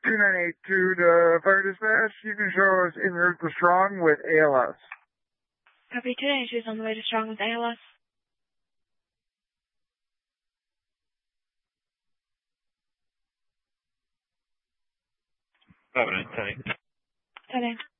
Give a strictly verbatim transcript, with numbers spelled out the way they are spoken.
two nine eight two to Fire Dispatch. You can show us en route to Strong with A L S. Copy, two nine eight two is on the way to Strong with A L S. Five nine ten eight. ten eight.